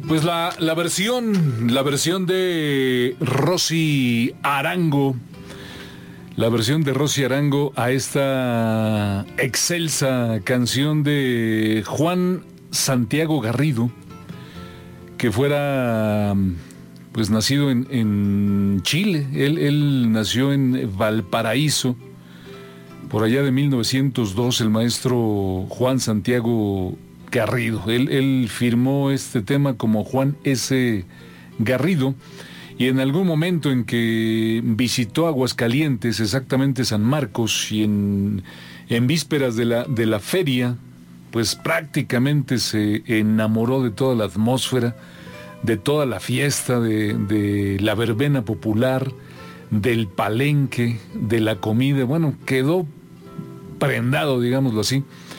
Pues la versión de Rosy Arango, a esta excelsa canción de Juan Santiago Garrido, que fuera pues nacido en Chile. Él nació en Valparaíso, por allá de 1902, el maestro Juan Santiago Garrido. Él firmó este tema como Juan S. Garrido, y en algún momento en que visitó Aguascalientes, exactamente San Marcos, y en vísperas de la feria, pues prácticamente se enamoró de toda la atmósfera, de toda la fiesta, de la verbena popular, del palenque, de la comida. Bueno, quedó prendado, digámoslo así,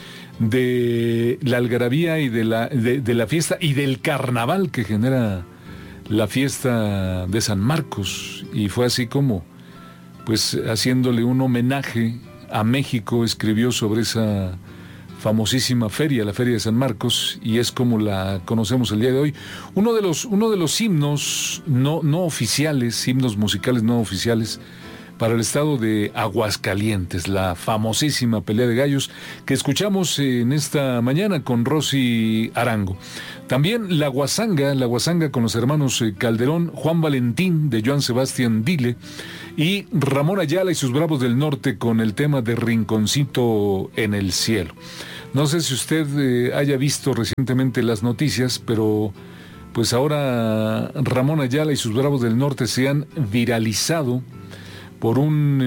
de la algarabía y de la fiesta y del carnaval que genera la fiesta de San Marcos. Y fue así como, pues haciéndole un homenaje a México, escribió sobre esa famosísima feria, la Feria de San Marcos, y es como la conocemos el día de hoy. Uno de los himnos no oficiales, himnos musicales no oficiales para el estado de Aguascalientes, la famosísima Pelea de Gallos que escuchamos en esta mañana con Rosy Arango. También la guasanga con los hermanos Calderón, Juan Valentín de Joan Sebastián Dile, y Ramón Ayala y sus Bravos del Norte con el tema de Rinconcito en el Cielo. No sé si usted haya visto recientemente las noticias, pero pues ahora Ramón Ayala y sus Bravos del Norte se han viralizado por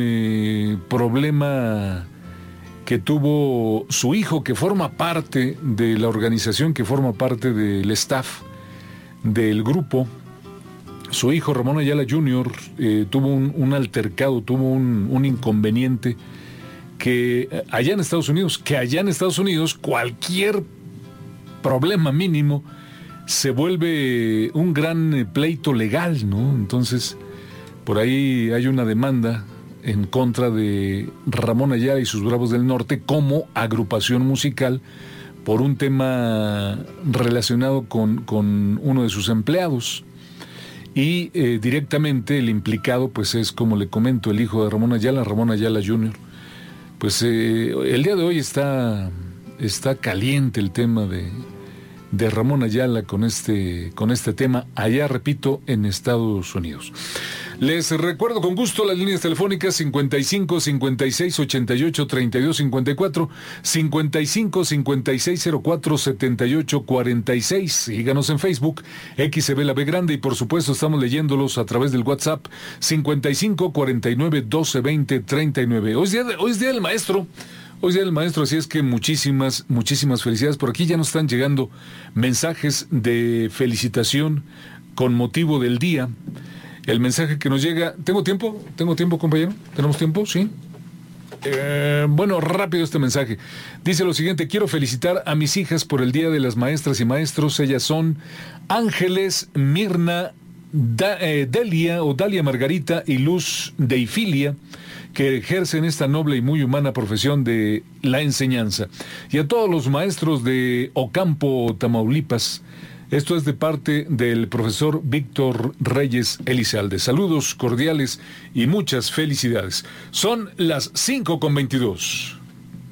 un problema que tuvo su hijo, que forma parte de la organización, que forma parte del staff del grupo. Su hijo, Ramón Ayala Jr., tuvo un altercado, tuvo un inconveniente que allá en Estados Unidos cualquier problema mínimo se vuelve un gran pleito legal, ¿no? Entonces, por ahí hay una demanda en contra de Ramón Ayala y sus Bravos del Norte como agrupación musical por un tema relacionado con uno de sus empleados. Y directamente el implicado pues es, como le comento, el hijo de Ramón Ayala Jr. Pues el día de hoy está caliente el tema de Ramón Ayala con este tema, allá, repito, en Estados Unidos. Les recuerdo con gusto las líneas telefónicas 55 56 88 32 54, 55 56 04 78 46. Síganos en Facebook, XCB La B Grande, y por supuesto estamos leyéndolos a través del WhatsApp 55 49 12 20 39. Hoy es día del maestro. Hoy es día del maestro, así es que muchísimas felicidades. Por aquí ya nos están llegando mensajes de felicitación con motivo del día. El mensaje que nos llega... ¿Tengo tiempo, compañero? ¿Tenemos tiempo? ¿Sí? Bueno, rápido este mensaje. Dice lo siguiente: quiero felicitar a mis hijas por el Día de las Maestras y Maestros. Ellas son Ángeles, Mirna, Dalia Margarita y Luz Deifilia, que ejercen esta noble y muy humana profesión de la enseñanza. Y a todos los maestros de Ocampo, Tamaulipas. Esto es de parte del profesor Víctor Reyes Elizalde. Saludos cordiales y muchas felicidades. Son las 5:22.